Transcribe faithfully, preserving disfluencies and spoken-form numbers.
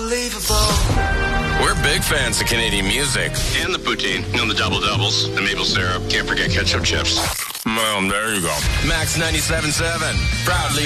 unbelievable. We're big fans of Canadian music. And the poutine, and the double doubles, the maple syrup. Can't forget ketchup chips. Well, there you go. Max ninety-seven point seven, proudly